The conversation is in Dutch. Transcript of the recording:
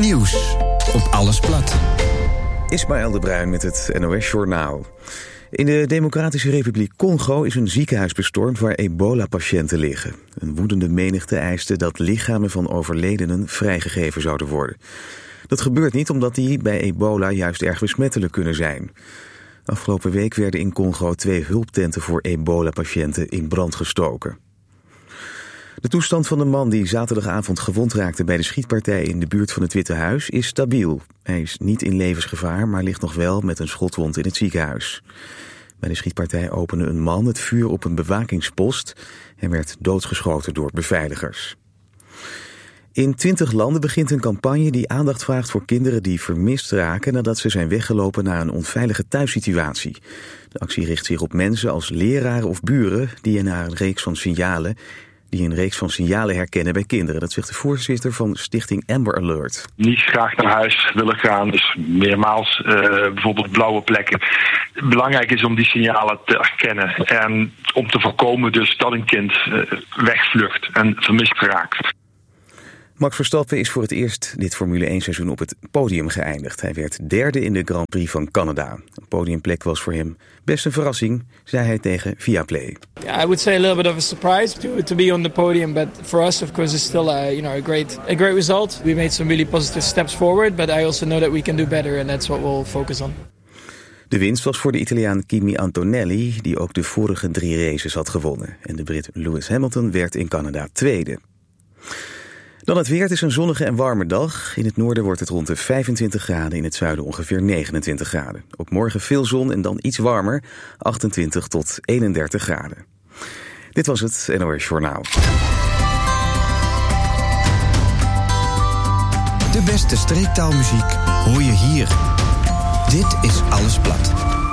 Nieuws op Alles Plat. Ismaël de Bruin met het NOS-journaal. In de Democratische Republiek Congo is een ziekenhuis bestormd waar ebola-patiënten liggen. Een woedende menigte eiste dat lichamen van overledenen vrijgegeven zouden worden. Dat gebeurt niet omdat die bij ebola juist erg besmettelijk kunnen zijn. Afgelopen week werden in Congo 2 hulptenten voor ebola-patiënten in brand gestoken. De toestand van de man die zaterdagavond gewond raakte bij de schietpartij in de buurt van het Witte Huis is stabiel. Hij is niet in levensgevaar, maar ligt nog wel met een schotwond in het ziekenhuis. Bij de schietpartij opende een man het vuur op een bewakingspost en werd doodgeschoten door beveiligers. In 20 landen begint een campagne die aandacht vraagt voor kinderen die vermist raken nadat ze zijn weggelopen naar een onveilige thuissituatie. De actie richt zich op mensen als leraren of buren die een reeks van signalen herkennen bij kinderen. Dat zegt de voorzitter van stichting Amber Alert. Niet graag naar huis willen gaan, dus meermaals bijvoorbeeld blauwe plekken. Belangrijk is om die signalen te herkennen en om te voorkomen dus dat een kind wegvlucht en vermist raakt. Max Verstappen is voor het eerst dit Formule 1 seizoen op het podium geëindigd. Hij werd derde in de Grand Prix van Canada. Een podiumplek was voor hem best een verrassing, zei hij tegen Viaplay. Yeah, I would say a little bit of a surprise to be on the podium, but for us, of course, it's still a great result. We made some really positive steps forward, but I also know that we can do better, and that's what we'll focus on. De winst was voor de Italiaan Kimi Antonelli, die ook de vorige 3 races had gewonnen. En de Brit Lewis Hamilton werd in Canada tweede. Dan het weer. Het is een zonnige en warme dag. In het noorden wordt het rond de 25 graden, in het zuiden ongeveer 29 graden. Ook morgen veel zon en dan iets warmer, 28 tot 31 graden. Dit was het NOS Journaal. De beste streektaalmuziek hoor je hier. Dit is Alles Plat.